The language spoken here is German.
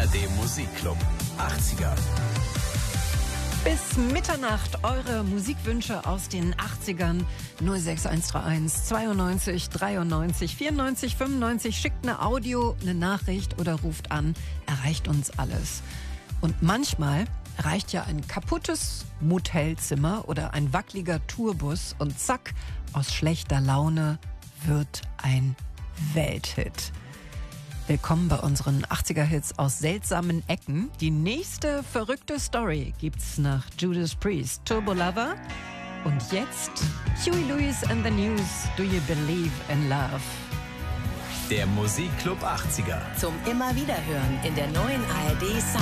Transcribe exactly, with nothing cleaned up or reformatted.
D Musikclub achtziger. Bis Mitternacht eure Musikwünsche aus den achtzigern. null sechs eins drei eins zweiundneunzig dreiundneunzig vierundneunzig fünfundneunzig. Schickt eine Audio, eine Nachricht oder ruft an. Erreicht uns alles. Und manchmal reicht ja ein kaputtes Motelzimmer oder ein wackeliger Tourbus und zack, aus schlechter Laune wird ein Welthit. Willkommen bei unseren achtziger-Hits aus seltsamen Ecken. Die nächste verrückte Story gibt's nach Judas Priest, Turbo Lover. Und jetzt Huey Lewis and the News, Do You Believe in Love? Der Musikclub achtziger. Zum immer wieder hören in der neuen A R D